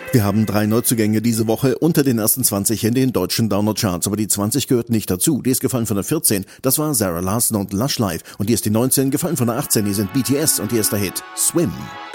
Wir haben 3 Neuzugänge diese Woche unter den ersten 20 in den deutschen Download-Charts, aber die 20 gehört nicht dazu. Die ist gefallen von der 14, das war Zara Larsson und Lush Life. Und die ist die 19, gefallen von der 18, die sind BTS und hier ist der Hit Swim.